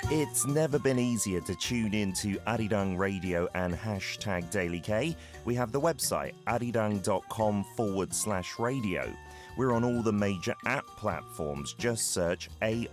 It's never been easier to tune in to Arirang Radio and hashtag Daily K. We have the website arirang.com/radio. We're on all the major app platforms. Just search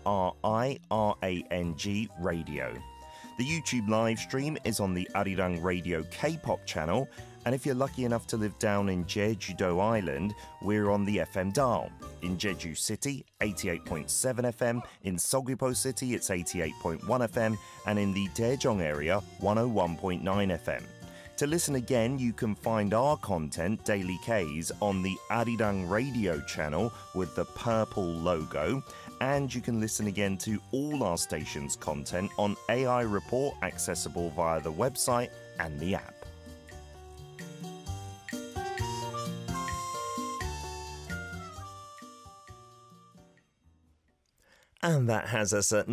ARIRANG Radio. The YouTube live stream is on the Arirang Radio K-pop channel. And if you're lucky enough to live down in Jeju-do Island, we're on the FM dial. In Jeju City, 88.7 FM. In Seogwipo City, it's 88.1 FM. And in the Daejeong area, 101.9 FM. To listen again, you can find our content, Daily K's, on the Arirang Radio channel with the purple logo. And you can listen again to all our station's content on AI Report, accessible via the website and the app. And that has us at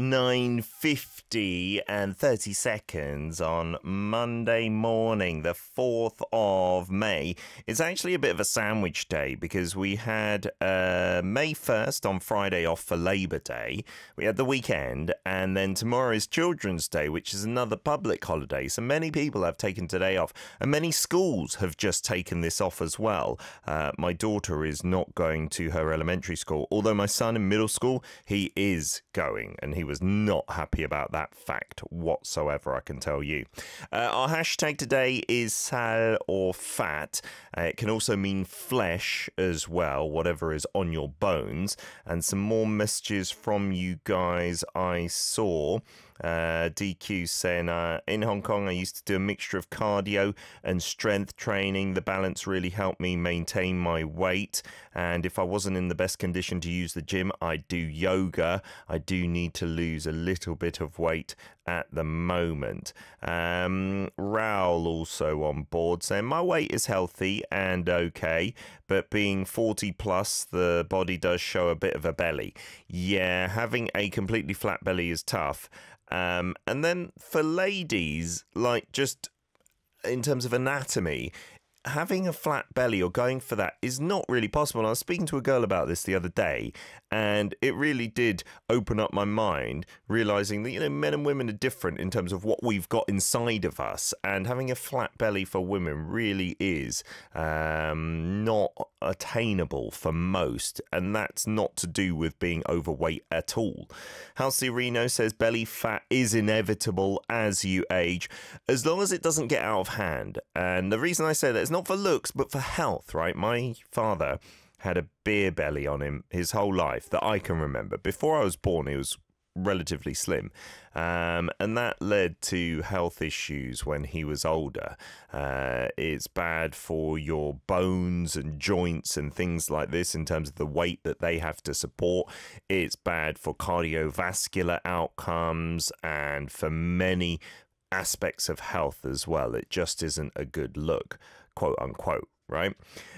9:50 and 30 seconds on Monday morning, the 4th of May. It's actually a bit of a sandwich day because we had May 1st on Friday off for Labour Day. We had the weekend, and then tomorrow is Children's Day, which is another public holiday. So many people have taken today off, and many schools have just taken this off as well. My daughter is not going to her elementary school, although my son in middle school, he is going, and he was not happy about that fact whatsoever, I can tell you. Our hashtag today is sal or fat. It can also mean flesh as well, whatever is on your bones. And some more messages from you guys I saw. DQ saying, in Hong Kong, I used to do a mixture of cardio and strength training. The balance really helped me maintain my weight. And if I wasn't in the best condition to use the gym, I'd do yoga. I do need to lose a little bit of weight at the moment. Raoul also on board saying, my weight is healthy and okay, but being 40 plus, the body does show a bit of a belly. Yeah, having a completely flat belly is tough. And then for ladies, like just in terms of anatomy, having a flat belly or going for that is not really possible. I was speaking to a girl about this the other day, and it really did open up my mind, realizing that, you know, men and women are different in terms of what we've got inside of us, and having a flat belly for women really is not attainable for most, and that's not to do with being overweight at all. Halsey Reno says belly fat is inevitable as you age, as long as it doesn't get out of hand. And the reason I say that is not for looks, but for health, right? My father had a beer belly on him his whole life that I can remember. Before I was born, he was relatively slim, and that led to health issues when he was older. It's bad for your bones and joints and things like this in terms of the weight that they have to support. It's bad for cardiovascular outcomes and for many aspects of health as well. It just isn't a good look, quote unquote. Right?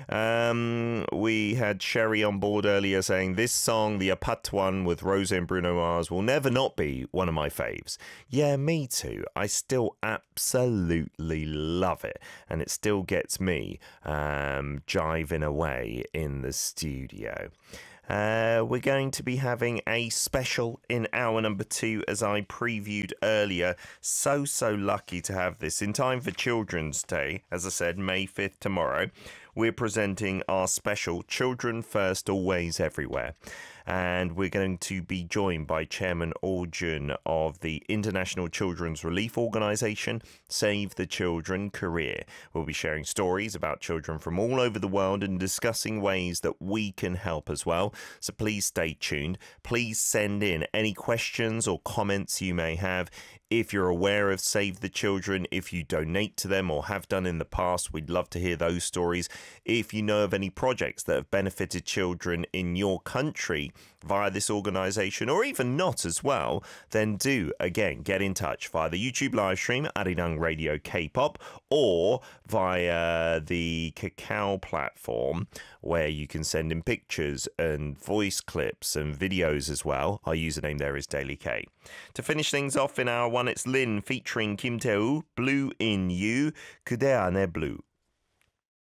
We had Sherry on board earlier saying this song, the Apat one with Rose and Bruno Mars, will never not be one of my faves. Yeah, me too. I still absolutely love it, and it still gets me jiving away in the studio. We're going to be having a special in hour number 2, as I previewed earlier. So lucky to have this in time for Children's Day. As I said, May 5th tomorrow. We're presenting our special Children First, Always Everywhere. And we're going to be joined by Chairman Oh Jun of the International Children's Relief Organisation, Save the Children Korea. We'll be sharing stories about children from all over the world and discussing ways that we can help as well. So please stay tuned. Please send in any questions or comments you may have. If you're aware of Save the Children, if you donate to them or have done in the past, we'd love to hear those stories. If you know of any projects that have benefited children in your country via this organisation, or even not as well, then do, again, get in touch via the YouTube live stream, Arirang Radio K-pop, or via the Kakao platform, where you can send in pictures and voice clips and videos as well. Our username there is Daily K. To finish things off in hour 1, it's Lin featuring Kim Tae-woo, Blue in You, 그대 안에 Blue.